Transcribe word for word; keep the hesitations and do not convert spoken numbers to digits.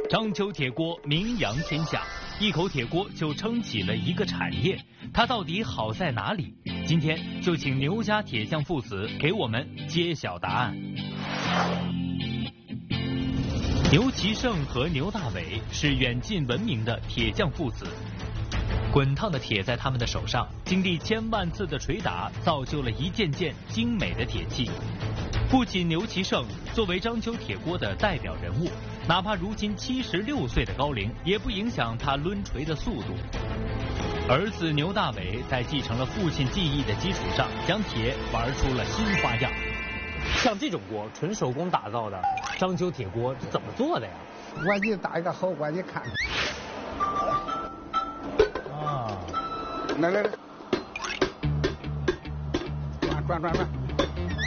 章丘铁锅名扬天下，一口铁锅就撑起了一个产业，它到底好在哪里？今天就请牛家铁匠父子给我们揭晓答案。牛其胜和牛大伟是远近闻名的铁匠父子，滚烫的铁在他们的手上，经历千万次的捶打，造就了一件件精美的铁器。父亲牛其胜作为章丘铁锅的代表人物，哪怕如今七十六岁的高龄，也不影响他抡锤的速度。儿子牛大伟在继承了父亲技艺的基础上，将铁玩出了新花样。 像这种锅，纯手工打造的章丘铁锅怎么做的呀？ 我给你打一个好锅，你看。 啊， 来来来，转转转转。